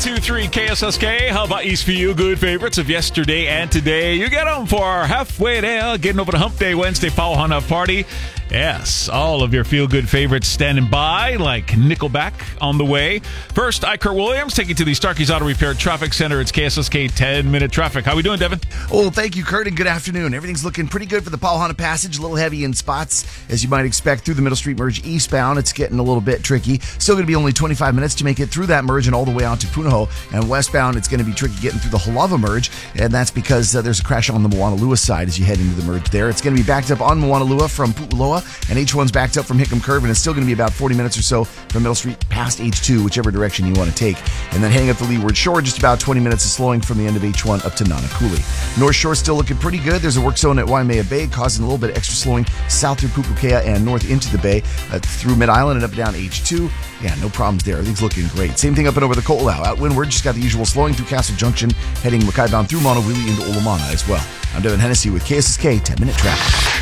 101.23 KSSK. How about these few good favorites of yesterday and today? You get them for our halfway there, getting over the Hump Day Wednesday Powhana Party. Yes, all of your feel-good favorites standing by, like Nickelback on the way. First, I, Kurt Williams, take you to the Starkey's Auto Repair Traffic Center. It's KSSK 10-minute traffic. How we doing, Devin? Oh, thank you, Kurt, and good afternoon. Everything's looking pretty good for the Powhana Passage. A little heavy in spots, as you might expect, through the Middle Street Merge eastbound. It's getting a little bit tricky. Still going to be only 25 minutes to make it through that merge and all the way out to Punahou. And westbound, it's going to be tricky getting through the Halava Merge, and that's because there's a crash on the Moanalua side as you head into the merge there. It's going to be backed up on Moanalua from Pu'uloa, and H1's backed up from Hickam Curve, and it's still going to be about 40 minutes or so from Middle Street past H2, whichever direction you want to take. And then heading up the Leeward Shore, just about 20 minutes of slowing from the end of H1 up to Nanakuli. North Shore still looking pretty good. There's a work zone at Waimea Bay causing a little bit of extra slowing south through Pupukea and north into the bay through Mid-Island and up and down H2. Yeah, no problems there. Everything's looking great. Same thing up and over the Ko'olau. Out windward, just got the usual slowing through Castle Junction, heading Mackay bound through Monowili into Olamana as well. I'm Devin Hennessy with KSSK 10-Minute Traffic.